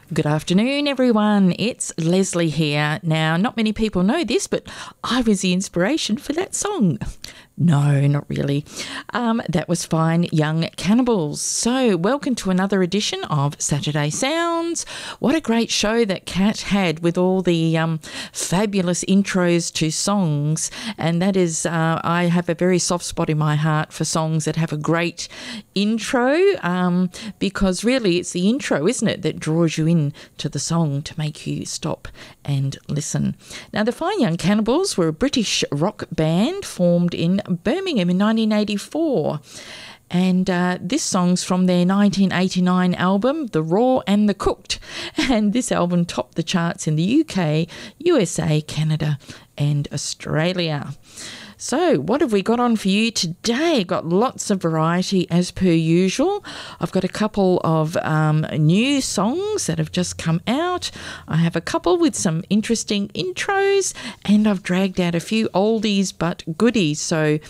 Good afternoon, everyone. It's Leslie here. Now, not many people know this, but I was the inspiration for that song. No, not really. That was Fine Young Cannibals. So, welcome to another edition of Saturday Sounds. What a great show that Kat had with all the fabulous intros to songs. And that is, I have a very soft spot in my heart for songs that have a great intro, because really it's the intro, isn't it, that draws you in to the song to make you stop and listen. Now, the Fine Young Cannibals were a British rock band formed in Birmingham in 1984. And this song's from their 1989 album, The Raw and the Cooked. And this album topped the charts in the UK, USA, Canada and Australia. So what have we got on for you today? Got lots of variety as per usual. I've got a couple of new songs that have just come out. I have a couple with some interesting intros, and I've dragged out a few oldies but goodies. So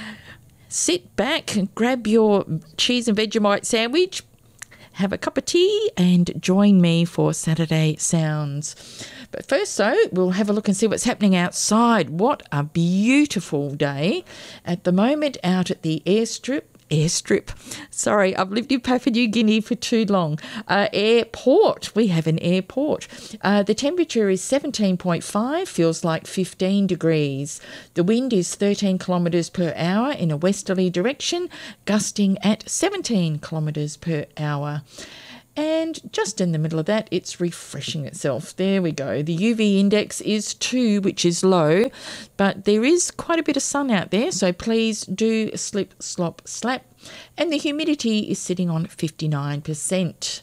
sit back and grab your cheese and Vegemite sandwich, have a cup of tea and join me for Saturday Sounds. But first, though, we'll have a look and see what's happening outside. What a beautiful day at the moment out at the airstrip. Sorry, I've lived in Papua New Guinea for too long. Airport. We have an airport. The temperature is 17.5, feels like 15 degrees. The wind is 13 kilometres per hour in a westerly direction, gusting at 17 kilometres per hour. And just in the middle of that, it's refreshing itself. There we go. The UV index is 2, which is low, but there is quite a bit of sun out there, so please do slip, slop, slap. And the humidity is sitting on 59%.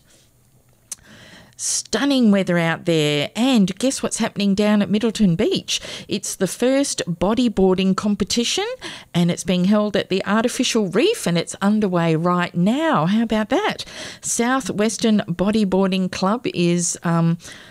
Stunning weather out there, and guess what's happening down at Middleton Beach? It's the first bodyboarding competition, and it's being held at the Artificial Reef, and it's underway right now. How about that? Southwestern Bodyboarding Club is